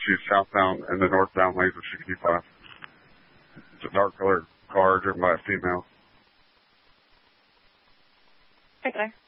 she's southbound in the northbound lanes of 65. It's a dark colored car driven by a female. Right there.